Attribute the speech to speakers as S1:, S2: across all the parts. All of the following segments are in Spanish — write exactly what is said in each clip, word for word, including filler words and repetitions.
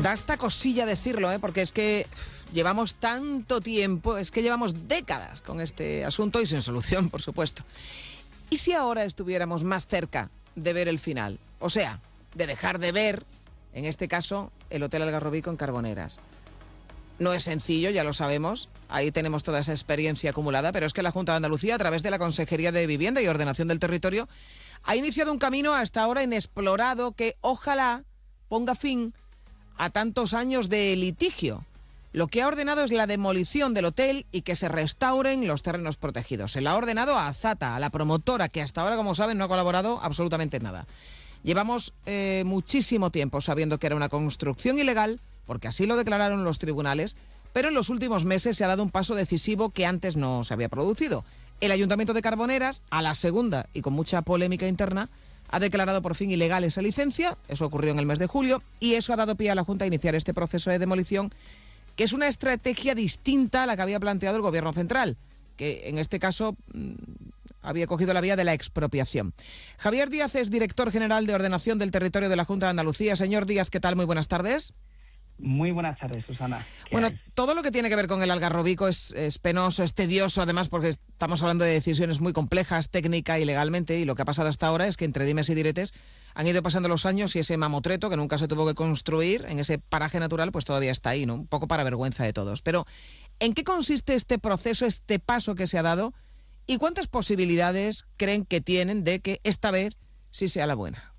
S1: Da esta cosilla decirlo, ¿eh? Porque es que llevamos tanto tiempo, es que llevamos décadas con este asunto y sin solución, por supuesto. ¿Y si ahora estuviéramos más cerca de ver el final? O sea, de dejar de ver, en este caso, el Hotel Algarrobico en Carboneras. No es sencillo, ya lo sabemos, ahí tenemos toda esa experiencia acumulada, pero es que la Junta de Andalucía, a través de la Consejería de Vivienda y Ordenación del Territorio, ha iniciado un camino hasta ahora inexplorado que ojalá ponga fin a tantos años de litigio. Lo que ha ordenado es la demolición del hotel y que se restauren los terrenos protegidos. Se la ha ordenado a Azata, a la promotora, que hasta ahora, como saben, no ha colaborado absolutamente nada. Llevamos eh, muchísimo tiempo sabiendo que era una construcción ilegal, porque así lo declararon los tribunales, pero en los últimos meses se ha dado un paso decisivo que antes no se había producido. El Ayuntamiento de Carboneras, a la segunda y con mucha polémica interna, ha declarado por fin ilegal esa licencia. Eso ocurrió en el mes de julio y eso ha dado pie a la Junta a iniciar este proceso de demolición, que es una estrategia distinta a la que había planteado el Gobierno central, que en este caso mmm, había cogido la vía de la expropiación. Javier Díaz es director general de Ordenación del Territorio de la Junta de Andalucía. Señor Díaz, ¿qué tal? Muy buenas tardes.
S2: Muy buenas tardes, Susana.
S1: Bueno,
S2: hay?
S1: todo lo que tiene que ver con el Algarrobico es, es penoso, es tedioso, además porque estamos hablando de decisiones muy complejas, técnica y legalmente, y lo que ha pasado hasta ahora es que entre dimes y diretes han ido pasando los años y ese mamotreto que nunca se tuvo que construir en ese paraje natural, pues todavía está ahí, ¿no? Un poco para vergüenza de todos. Pero, ¿en qué consiste este proceso, este paso que se ha dado, y cuántas posibilidades creen que tienen de que esta vez sí sea la buena?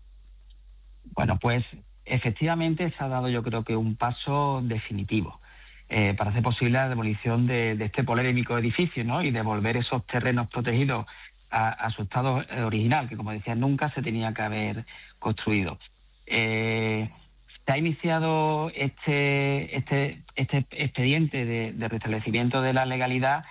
S2: Bueno, pues efectivamente se ha dado, yo creo que un paso definitivo eh, para hacer posible la demolición de, de este polémico edificio, ¿no? Y devolver esos terrenos protegidos a, a su estado original, que, como decía, nunca se tenía que haber construido. Eh, se ha iniciado este este este expediente de, de restablecimiento de la legalidad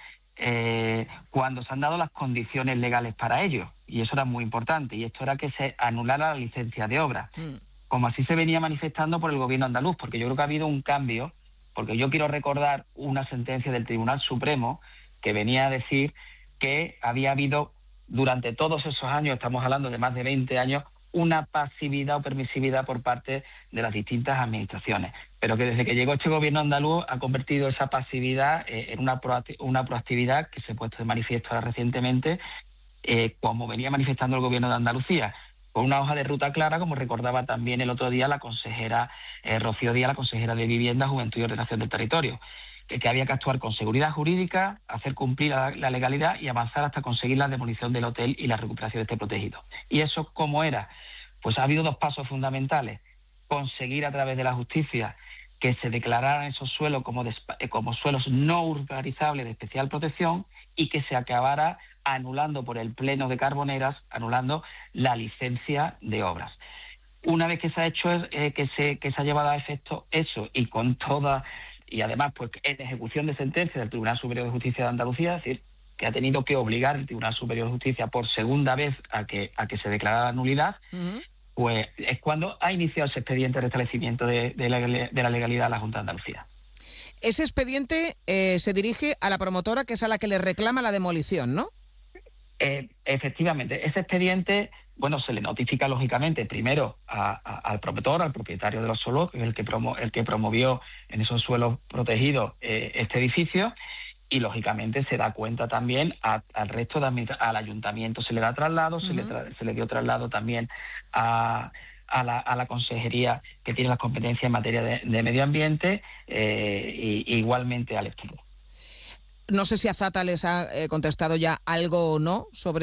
S2: eh, cuando se han dado las condiciones legales para ello, y eso era muy importante, y esto era que se anulara la licencia de obra. Mm. Como así se venía manifestando por el gobierno andaluz, porque yo creo que ha habido un cambio, porque yo quiero recordar una sentencia del Tribunal Supremo que venía a decir que había habido durante todos esos años, estamos hablando de más de veinte años, una pasividad o permisividad por parte de las distintas administraciones, pero que desde que llegó este gobierno andaluz ha convertido esa pasividad eh, en una, proacti- una proactividad que se ha puesto de manifiesto recientemente, eh, como venía manifestando el gobierno de Andalucía, con una hoja de ruta clara, como recordaba también el otro día la consejera eh, Rocío Díaz, la consejera de Vivienda, Juventud y Ordenación del Territorio, que, que había que actuar con seguridad jurídica, hacer cumplir la, la legalidad y avanzar hasta conseguir la demolición del hotel y la recuperación de este protegido. ¿Y eso cómo era? Pues ha habido dos pasos fundamentales. Conseguir a través de la justicia que se declararan esos suelos como, de, como suelos no urbanizables de especial protección y que se acabara anulando por el Pleno de Carboneras, anulando la licencia de obras. Una vez que se ha hecho, eh, que se que se ha llevado a efecto eso, y con toda, y además pues en ejecución de sentencia del Tribunal Superior de Justicia de Andalucía, es decir, que ha tenido que obligar el Tribunal Superior de Justicia por segunda vez a que a que se declarara la nulidad, uh-huh. Pues es cuando ha iniciado ese expediente de restablecimiento de, de, la, de la legalidad a la Junta de Andalucía.
S1: Ese expediente eh, se dirige a la promotora, que es a la que le reclama la demolición, ¿no?
S2: Eh, efectivamente, ese expediente, bueno, se le notifica lógicamente primero a, a, al promotor, al propietario de los suelos, que es el que, promo, el que promovió en esos suelos protegidos eh, este edificio, y lógicamente se da cuenta también a, al resto de al ayuntamiento, se le da traslado, uh-huh. se, le tra, se le dio traslado también a, a, la, a la consejería que tiene las competencias en materia de, de medio ambiente, eh, y, y igualmente al Estado.
S1: No sé si Azata les ha eh, contestado ya algo o no sobre